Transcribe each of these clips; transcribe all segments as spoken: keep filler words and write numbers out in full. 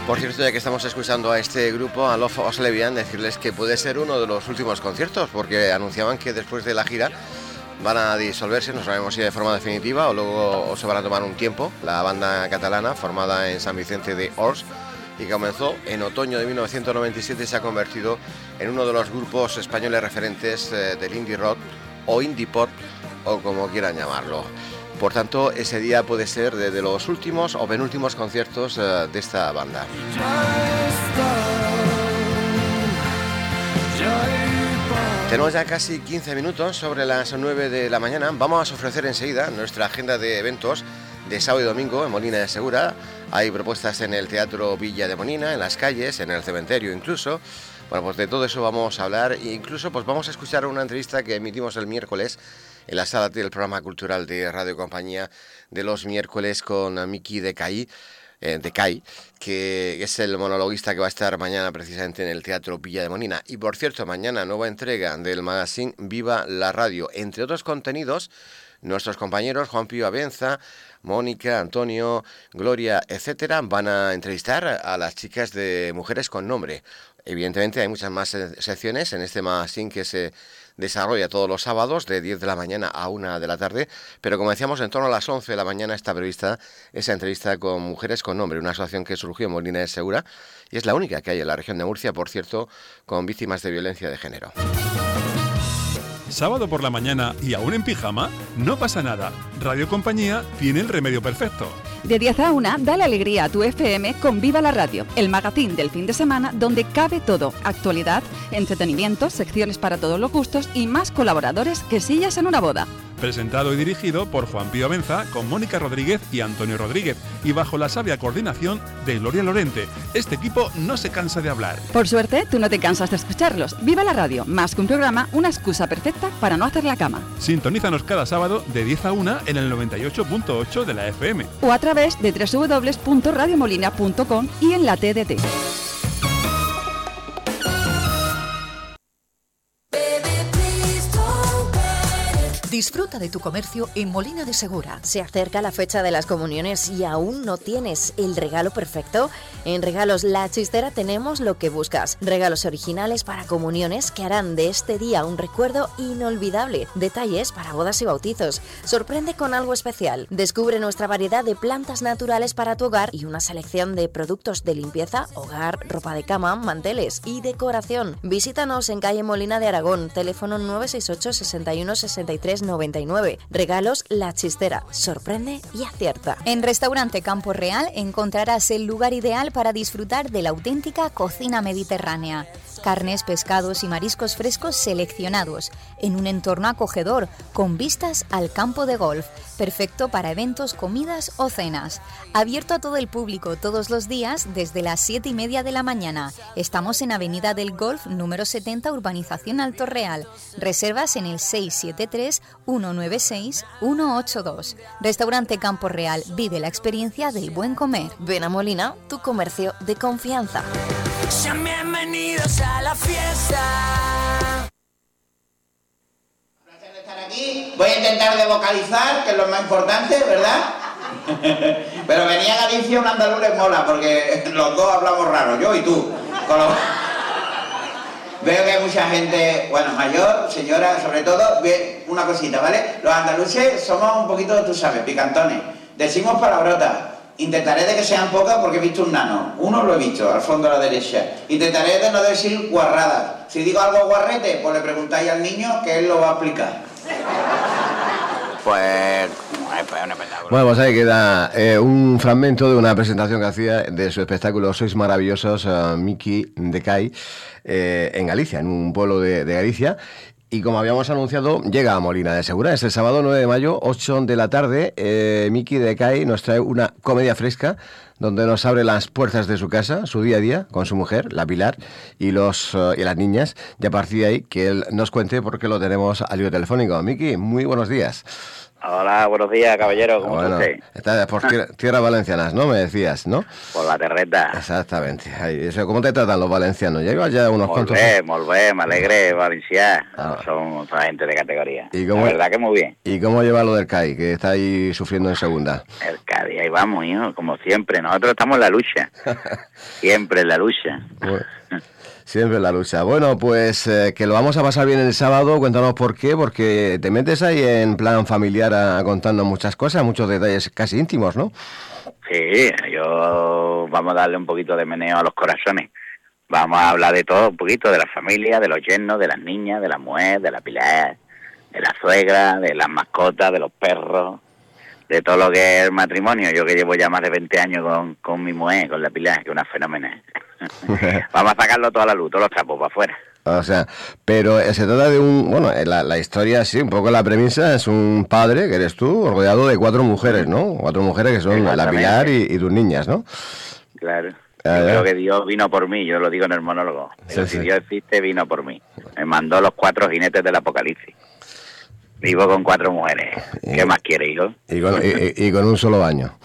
Por cierto, ya que estamos escuchando a este grupo, a Love of Lesbian, decirles que puede ser uno de los últimos conciertos, porque anunciaban que después de la gira van a disolverse, no sabemos si de forma definitiva o luego o se van a tomar un tiempo. La banda catalana, formada en San Vicente de Ors y que comenzó en otoño de mil novecientos noventa y siete, se ha convertido en uno de los grupos españoles referentes eh, del indie rock o indie pop, o como quieran llamarlo. Por tanto, ese día puede ser de, de los últimos o penúltimos conciertos uh, de esta banda. Tenemos ya casi quince minutos sobre las nueve de la mañana. Vamos a ofrecer enseguida nuestra agenda de eventos de sábado y domingo en Molina de Segura. Hay propuestas en el Teatro Villa de Molina, en las calles, en el cementerio incluso. Bueno, pues de todo eso vamos a hablar e incluso pues vamos a escuchar una entrevista que emitimos el miércoles en la sala del programa cultural de Radio Compañía de los miércoles con Miki de Cai, eh, de Cai, que es el monologuista que va a estar mañana precisamente en el Teatro Villa de Molina. Y por cierto, mañana nueva entrega del magazine Viva la Radio. Entre otros contenidos, nuestros compañeros Juan Pío Abenza, Mónica, Antonio, Gloria, etcétera, van a entrevistar a las chicas de Mujeres con Nombre. Evidentemente hay muchas más secciones en este magazine que se desarrolla todos los sábados de diez de la mañana a una de la tarde, pero como decíamos, en torno a las once de la mañana está prevista esa entrevista con Mujeres con Nombre, una asociación que surgió en Molina de Segura y es la única que hay en la región de Murcia, por cierto, con víctimas de violencia de género. ¿Sábado por la mañana y aún en pijama? No pasa nada. Radio Compañía tiene el remedio perfecto. De diez a una, dale alegría a tu F M con Viva la Radio, el magazín del fin de semana donde cabe todo: actualidad, entretenimiento, secciones para todos los gustos y más colaboradores que sillas en una boda. Presentado y dirigido por Juan Pío Abenza, con Mónica Rodríguez y Antonio Rodríguez, y bajo la sabia coordinación de Gloria Lorente. Este equipo no se cansa de hablar. Por suerte, tú no te cansas de escucharlos. Viva la Radio, más que un programa, una excusa perfecta para no hacer la cama. Sintonízanos cada sábado de diez a una en el noventa y ocho punto ocho de la F M. O a través de doble u doble u doble u punto radio molina punto com y en la T D T. Disfruta de tu comercio en Molina de Segura. Se acerca la fecha de las comuniones y aún no tienes el regalo perfecto. En Regalos La Chistera tenemos lo que buscas. Regalos originales para comuniones que harán de este día un recuerdo inolvidable. Detalles para bodas y bautizos. Sorprende con algo especial. Descubre nuestra variedad de plantas naturales para tu hogar y una selección de productos de limpieza, hogar, ropa de cama, manteles y decoración. Visítanos en calle Molina de Aragón, teléfono nueve seis ocho, sesenta y uno, sesenta y tres, noventa y nueve. Regalos La Chistera. Sorprende y acierta. En Restaurante Campo Real encontrarás el lugar ideal para disfrutar de la auténtica cocina mediterránea. Carnes, pescados y mariscos frescos seleccionados, en un entorno acogedor, con vistas al campo de golf, perfecto para eventos, comidas o cenas. Abierto a todo el público todos los días desde las siete y media de la mañana. Estamos en Avenida del Golf, número setenta, Urbanización Alto Real. Reservas en el seis siete tres, uno nueve seis, uno ocho dos. Restaurante Campo Real, vive la experiencia del buen comer. Ven a Molina, tu comercio de confianza. Sean bienvenidos a la fiesta. Gracias de estar aquí. Voy a intentar de vocalizar, que es lo más importante, ¿verdad? Pero venía a Galicia un andaluz les mola, porque los dos hablamos raro, yo y tú. Con los... Veo que hay mucha gente, bueno, mayor, señora, sobre todo, una cosita, ¿vale? Los andaluces somos un poquito, tú sabes, picantones. Decimos palabrotas. Intentaré de que sean pocas porque he visto un nano. Uno lo he visto, al fondo a la derecha. Intentaré de no decir guarradas. Si digo algo guarrete, pues le preguntáis al niño que él lo va a explicar. Pues... Bueno, pues ahí queda eh, un fragmento de una presentación que hacía de su espectáculo Sois Maravillosos, uh, Miki de Cai, eh, en Galicia, en un pueblo de, de Galicia. Y como habíamos anunciado, llega a Molina de Segura. Es el sábado nueve de mayo, ocho de la tarde. Eh, Miki de Cai nos trae una comedia fresca donde nos abre las puertas de su casa, su día a día, con su mujer, la Pilar, y, los, uh, y las niñas. Y a partir de ahí, que él nos cuente por qué lo tenemos al hilo telefónico. Miki, muy buenos días. Hola, buenos días, caballero. ¿Cómo bueno, está usted? Estás por tierra, tierras valencianas, ¿no? Me decías, ¿no? Por la terreta. Exactamente. Ay, eso, ¿cómo te tratan los valencianos? Ya ibas ya unos Molt cuantos... bé, molt bé, me alegre, valencià. Ah. Son toda gente de categoría. ¿Y cómo- La verdad que muy bien. ¿Y cómo lleva lo del C A I, que está ahí sufriendo en segunda? El Cádiz, ahí vamos, hijo, como siempre. Nosotros estamos en la lucha. Siempre en la lucha. Bueno, siempre en la lucha. Bueno, pues eh, que lo vamos a pasar bien el sábado. Cuéntanos por qué, porque te metes ahí en plan familiar a, a contarnos muchas cosas, muchos detalles casi íntimos, ¿no? Sí, yo vamos a darle un poquito de meneo a los corazones. Vamos a hablar de todo un poquito, de la familia, de los yernos, de las niñas, de la mujer, de la Pilar, de la suegra, de las mascotas, de los perros, de todo lo que es el matrimonio. Yo que llevo ya más de veinte años con, con mi mujer, con la Pilar, que es una fenómena. Vamos a sacarlo toda la luz, todos los trapos para afuera. O sea, pero eh, se trata de un... Bueno, eh, la, la historia, sí, un poco la premisa, es un padre, que eres tú, rodeado de cuatro mujeres, ¿no? Cuatro mujeres que son la Exactamente. Pilar y, y tus niñas, ¿no? Claro. Ah, Yo ya. creo que Dios vino por mí, yo lo digo en el monólogo. Pero Sí, si sí. Dios existe, vino por mí. Me mandó los cuatro jinetes del apocalipsis. Vivo con cuatro mujeres. ¿Qué más quiere, hijo? Y con, y- y- y con un solo baño.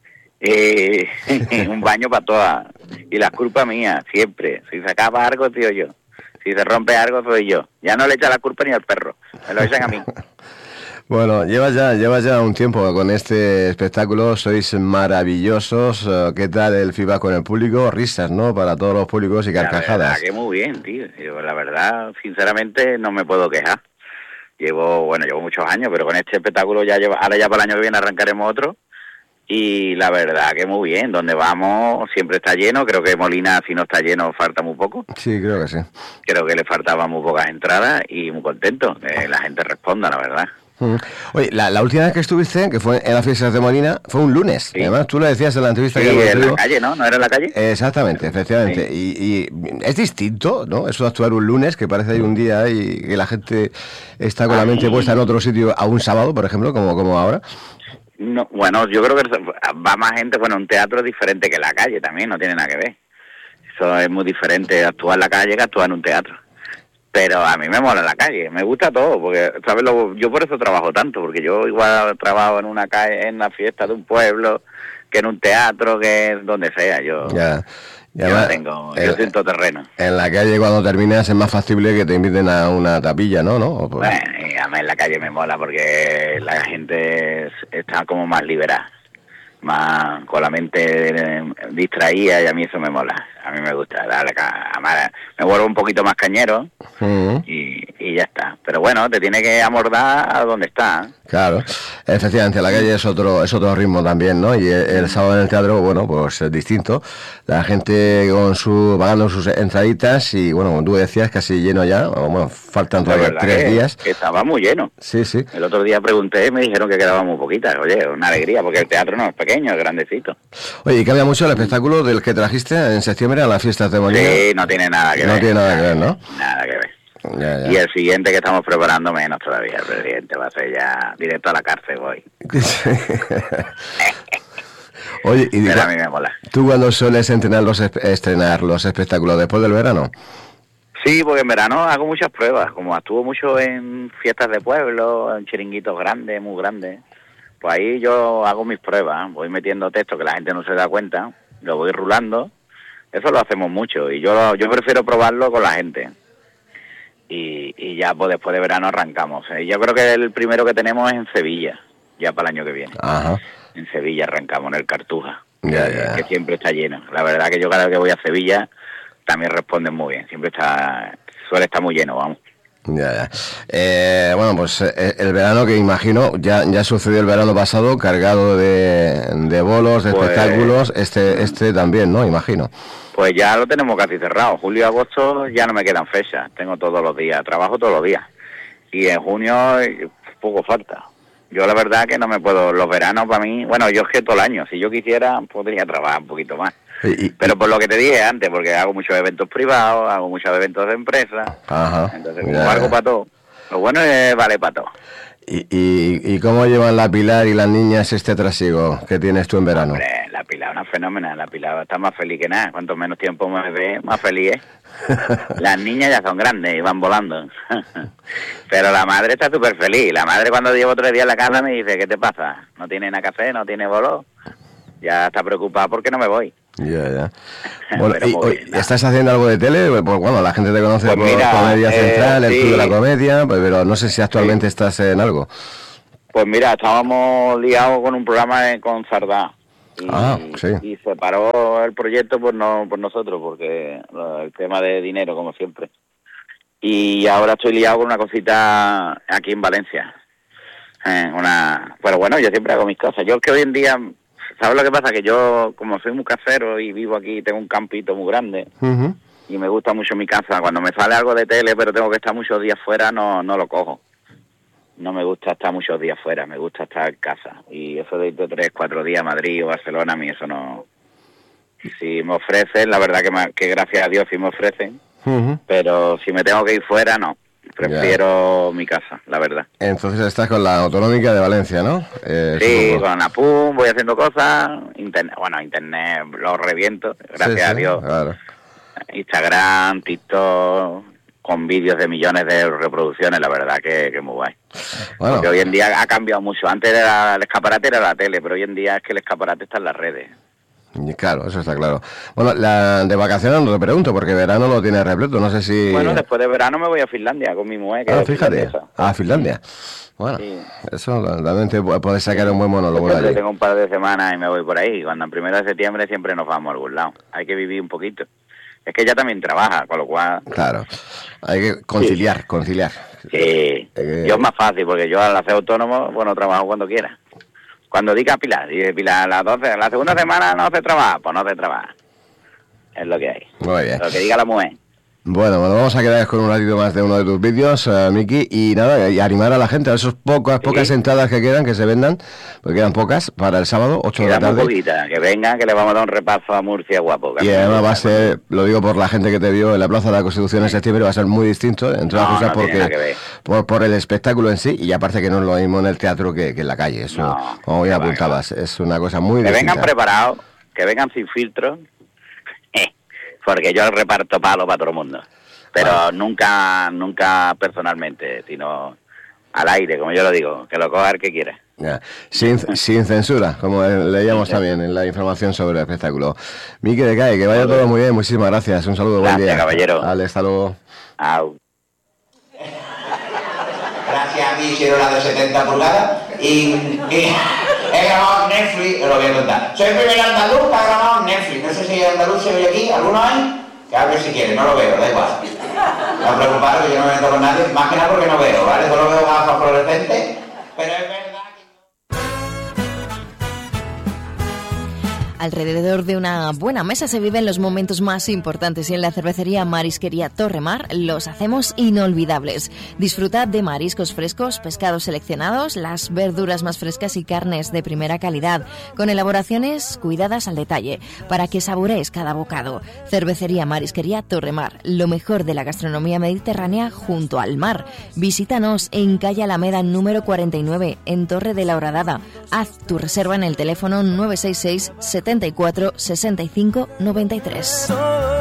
Eh, un baño para todas. Y la culpa mía, siempre. Si se acaba algo, tío yo. Si se rompe algo, soy yo. Ya no le echa la culpa ni al perro. Me lo echan a mí. Bueno, llevas ya, llevas ya un tiempo con este espectáculo, sois maravillosos. eh, ¿Qué tal el feedback con el público? Risas, ¿no? Para todos los públicos y La verdad carcajadas. que muy bien, tío. Yo, la verdad, sinceramente, no me puedo quejar. Llevo, bueno, llevo muchos años, pero con este espectáculo ya llevo, ahora ya para el año que viene arrancaremos otro. Y la verdad que muy bien, donde vamos siempre está lleno. Creo que Molina, si no está lleno, falta muy poco. Sí, creo que sí. Creo que le faltaban muy pocas entradas y muy contento. Que la gente responda, la verdad. Mm. Oye, la, la última vez que estuviste, que fue en las fiestas de Molina, fue un lunes. Sí. Además, tú lo decías en la entrevista Sí, que hemos en la tenido. calle, ¿no? ¿No era en la calle? Exactamente, efectivamente. Y, y es distinto, ¿no? Eso de actuar un lunes, que parece ahí un día y que la gente está con la Ay. mente puesta en otro sitio a un sábado, por ejemplo, como, como ahora. No, bueno, yo creo que va más gente, bueno, un teatro es diferente que la calle también, no tiene nada que ver. Eso es muy diferente actuar en la calle que actuar en un teatro. Pero a mí me mola la calle, me gusta todo, porque, ¿sabes? Lo, yo por eso trabajo tanto, porque yo igual trabajo en una calle, en la fiesta de un pueblo, que en un teatro, que donde sea. Yo, Ya. Y yo además, tengo, eh, yo siento terreno. En la calle, cuando terminas, es más factible que te inviten a una tapilla, ¿no? ¿No? O por- Bueno, y a mí en la calle me mola porque la gente es- está como más liberada, más con la mente eh, distraída, y a mí eso me mola. A mí me gusta darle ca- amar- me vuelvo un poquito más cañero Mm, y, y ya está. Pero bueno, te tiene que amordar a donde está. claro, efectivamente, la calle es otro es otro ritmo también, ¿no? Y el, el sábado en el teatro, bueno, pues es distinto. La gente con su pagando sus entraditas y, bueno, como tú decías, casi lleno ya. o, Bueno, faltan La todavía verdad tres que, días. que estaba muy lleno. Sí, sí. El otro día pregunté y me dijeron que quedaba muy poquitas. Oye, una alegría, porque el teatro no es pequeño, es grandecito. Oye, y cambia mucho el espectáculo del que trajiste en septiembre a las fiestas de Molina. Sí, no tiene nada que No ver. tiene nada que ver, ¿no? Nada que ver. Ya, ya. Y el siguiente que estamos preparando menos todavía, el siguiente va a ser ya directo a la cárcel voy. Oye, y Pero a diga- mí me mola. ¿tú cuándo sueles entrenar los, espe- estrenar los espectáculos? ¿Después del verano? Sí, porque en verano hago muchas pruebas, como actúo mucho en fiestas de pueblo, en chiringuitos grandes, muy grandes, pues ahí yo hago mis pruebas, voy metiendo texto que la gente no se da cuenta, lo voy rulando, eso lo hacemos mucho y yo yo prefiero probarlo con la gente. Y, y ya pues después de verano arrancamos. Eh, Yo creo que el primero que tenemos es en Sevilla, ya para el año que viene. Ajá. En Sevilla arrancamos, en el Cartuja, Ya, que, ya. que siempre está lleno. La verdad que yo cada vez que voy a Sevilla también responden muy bien, siempre está, suele estar muy lleno, vamos. Ya, ya. Eh, bueno, pues eh, el verano que imagino, ya ya sucedió el verano pasado, cargado de, de bolos, de Pues- espectáculos, este este también, ¿no? Imagino. Pues ya lo tenemos casi cerrado, julio y agosto ya no me quedan fechas, tengo todos los días, trabajo todos los días. Y en junio eh, poco falta. Yo la verdad que no me puedo, los veranos para mí, bueno, yo es que todo el año, si yo quisiera podría trabajar un poquito más. Y- y- Pero por lo que te dije antes, porque hago muchos eventos privados, hago muchos eventos de empresa, Ajá. entonces Ya, como algo ya. para todo. Lo bueno es vale para todo. ¿Y, y, ¿Y cómo llevan la Pilar y las niñas este trasiego que tienes tú en verano? Hombre, la Pilar es una fenómena, la Pilar está más feliz que nada. Cuanto menos tiempo me ve, más feliz es. Las niñas ya son grandes y van volando. Pero la madre está súper feliz. La madre cuando llevo tres días en la casa me dice, ¿qué te pasa? ¿No tiene nada que hacer? ¿No tiene bolo? Ya está preocupada porque no me voy. Ya, ya. Bueno, y, bien, ¿estás haciendo algo de tele? Pues bueno, la gente te conoce pues por mira, Comedia eh, Central, el sí. Club de la Comedia, pues, pero no sé si actualmente sí. estás en algo. Pues mira, estábamos liados con un programa con Sardá. Y, ah, sí. y se paró el proyecto por no por nosotros, porque el tema de dinero, como siempre. Y ahora estoy liado con una cosita aquí en Valencia. Eh, una Pero bueno, yo siempre hago mis cosas. Yo es que hoy en día... ¿Sabes lo que pasa? Que yo, como soy muy casero y vivo aquí, tengo un campito muy grande uh-huh. y me gusta mucho mi casa. Cuando me sale algo de tele, pero tengo que estar muchos días fuera, no no lo cojo. No me gusta estar muchos días fuera, me gusta estar en casa. Y eso de ir de tres, cuatro días a Madrid o Barcelona, a mí eso no... Si me ofrecen, la verdad que, me, que gracias a Dios sí me ofrecen, uh-huh. pero si me tengo que ir fuera, no. Prefiero yeah. mi casa, la verdad. Entonces estás con la Autonómica de Valencia, ¿no? Eh, sí, supongo. Con Apum, voy haciendo cosas. Internet, bueno, Internet lo reviento, gracias sí, sí, a Dios. Claro. Instagram, TikTok, con vídeos de millones de reproducciones, la verdad que, que muy guay. Bueno. Porque hoy en día ha cambiado mucho. Antes era el escaparate era la tele, pero hoy en día es que el escaparate está en las redes. Claro, eso está claro. Bueno, la de vacaciones no te pregunto, porque verano lo tiene repleto, no sé si... Bueno, después de verano me voy a Finlandia con mi mujer. Que ah, fíjate, a Finlandia. Bueno, sí. Eso realmente puedes sacar un buen monólogo. Yo tengo un par de semanas y me voy por ahí. Cuando en primero de septiembre siempre nos vamos a algún lado. Hay que vivir un poquito. Es que ella también trabaja, con lo cual... Claro, hay que conciliar, sí. conciliar. Sí, que... yo es más fácil, porque yo al hacer autónomo, bueno, trabajo cuando quiera. Cuando diga Pilar, dice Pilar, a las doce, la segunda semana no se trabaja, pues no se trabaja. Es lo que hay. Muy bien. Lo que diga la mujer. Bueno, bueno, vamos a quedar con un ratito más de uno de tus vídeos, uh, Miki, y nada, y animar a la gente a esas pocas, pocas sí. entradas que quedan, que se vendan, porque quedan pocas, para el sábado, ocho de la tarde. Poquita, que vengan, que le vamos a dar un repaso a Murcia guapo. Y además va a ser, lo digo por la gente que te vio en la Plaza de la Constitución en septiembre, va a ser muy distinto, entre otras cosas, porque por, por el espectáculo en sí, y aparte que no es lo mismo en el teatro que, que en la calle, eso, no, como ya apuntabas, es una cosa muy que distinta. Que vengan preparados, que vengan sin filtro, eh, porque yo reparto palo para todo el mundo. Pero vale. nunca nunca personalmente, sino al aire, como yo lo digo, que lo coja el que quiera. Ya. Sin, sin censura, como leíamos también en la información sobre el espectáculo. Miki de Cae, que vaya todo muy bien, muchísimas gracias, un saludo, gracias, buen día. Caballero. Vale, hasta luego. Au. Gracias, a mí hicieron la de setenta pulgadas y, y he grabado en Netflix, os lo voy a contar. Soy el primer andaluz que ha grabado en Netflix, no sé si andaluz se oye aquí, ¿alguno hay? Que hable si quiere, no lo veo, da igual. No preocuparos que yo no me meto con nadie, más que nada porque no veo, ¿vale? Solo veo gafas fluorescentes, pero es verdad. Alrededor de una buena mesa se viven los momentos más importantes y en la cervecería Marisquería Torremar los hacemos inolvidables. Disfrutad de mariscos frescos, pescados seleccionados, las verduras más frescas y carnes de primera calidad, con elaboraciones cuidadas al detalle, para que saborees cada bocado. Cervecería Marisquería Torremar, lo mejor de la gastronomía mediterránea junto al mar. Visítanos en calle Alameda número cuarenta y nueve, en Torre de la Horadada. Haz tu reserva en el teléfono nueve seis seis, setenta y cuatro, sesenta y cinco, noventa y tres.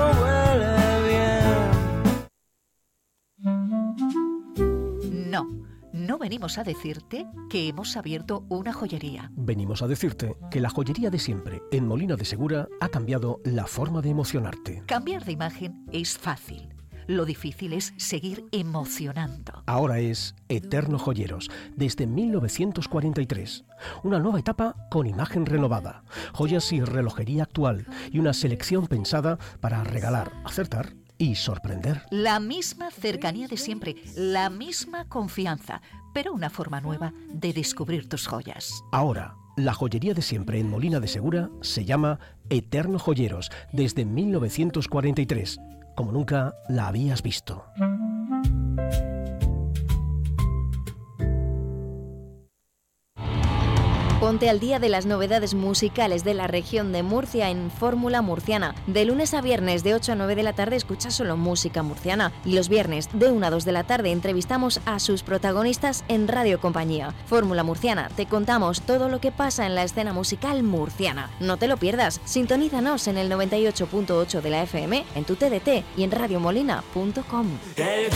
No, no venimos a decirte que hemos abierto una joyería. Venimos a decirte que la joyería de siempre en Molina de Segura ha cambiado la forma de emocionarte. Cambiar de imagen es fácil. Lo difícil es seguir emocionando. Ahora es Eterno Joyeros, desde mil novecientos cuarenta y tres. Una nueva etapa con imagen renovada, joyas y relojería actual y una selección pensada para regalar, acertar y sorprender. La misma cercanía de siempre, la misma confianza, pero una forma nueva de descubrir tus joyas. Ahora, la joyería de siempre en Molina de Segura se llama Eterno Joyeros, desde mil novecientos cuarenta y tres. Como nunca la habías visto. Ponte al día de las novedades musicales de la región de Murcia en Fórmula Murciana. De lunes a viernes de ocho a nueve de la tarde escucha solo música murciana y los viernes de una a dos de la tarde entrevistamos a sus protagonistas en Radio Compañía. Fórmula Murciana, te contamos todo lo que pasa en la escena musical murciana. No te lo pierdas, sintonízanos en el noventa y ocho punto ocho de la F M, en tu T D T y en radio molina punto com.